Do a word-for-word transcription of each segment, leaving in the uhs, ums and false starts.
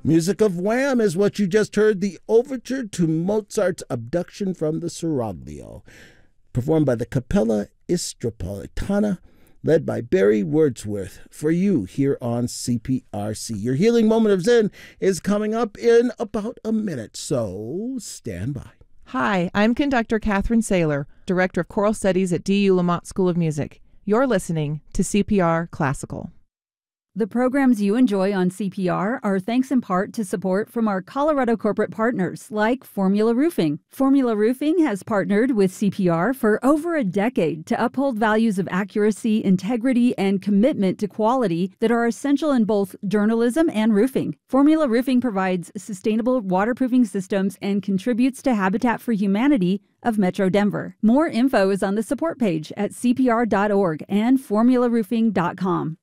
Music of Wham is what you just heard, the overture to Mozart's Abduction from the Seraglio, performed by the Capella Istropolitana, led by Barry Wordsworth, for you here on C P R C. Your healing moment of Zen is coming up in about a minute, so stand by. Hi, I'm conductor Catherine Saylor, Director of Choral Studies at D U Lamont School of Music. You're listening to C P R Classical. The programs you enjoy on C P R are thanks in part to support from our Colorado corporate partners like Formula Roofing. Formula Roofing has partnered with C P R for over a decade to uphold values of accuracy, integrity, and commitment to quality that are essential in both journalism and roofing. Formula Roofing provides sustainable waterproofing systems and contributes to Habitat for Humanity of Metro Denver. More info is on the support page at c p r dot org and formula roofing dot com.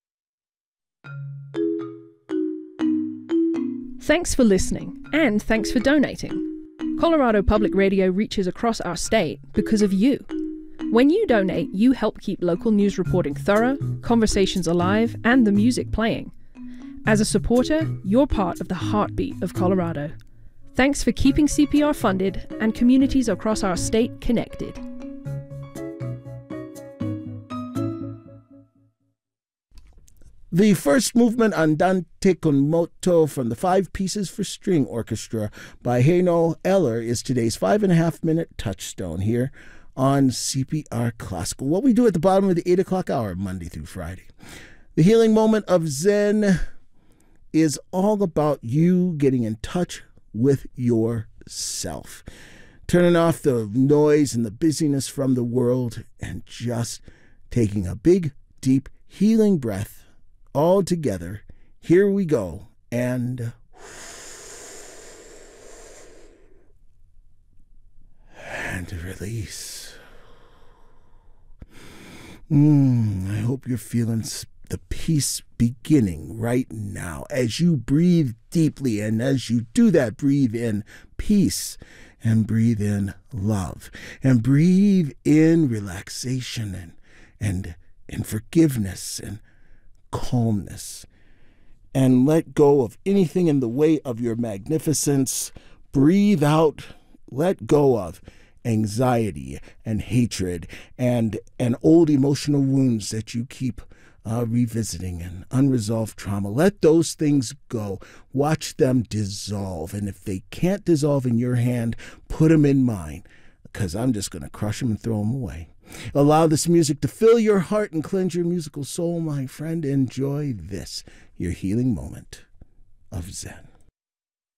Thanks for listening, and thanks for donating. Colorado Public Radio reaches across our state because of you. When you donate, you help keep local news reporting thorough, conversations alive, and the music playing. As a supporter, you're part of the heartbeat of Colorado. Thanks for keeping C P R funded and communities across our state connected. The first movement, Andante con moto, from the Five Pieces for String Orchestra by Heino Eller, is today's five and a half minute touchstone here on C P R Classical. What we do at the bottom of the eight o'clock hour, Monday through Friday. The healing moment of Zen is all about you getting in touch with yourself, turning off the noise and the busyness from the world and just taking a big, deep, healing breath all together. Here we go. And and release. Mm, I hope you're feeling the peace beginning right now as you breathe deeply. And as you do that, breathe in peace and breathe in love and breathe in relaxation and and and forgiveness and calmness, and let go of anything in the way of your magnificence. Breathe out, let go of anxiety and hatred and and old emotional wounds that you keep uh, revisiting, and unresolved trauma. Let those things go. Watch them dissolve, and if they can't dissolve in your hand, put them in mine, because I'm just going to crush them and throw them away. Allow this music to fill your heart and cleanse your musical soul, my friend. Enjoy this, your healing moment of Zen.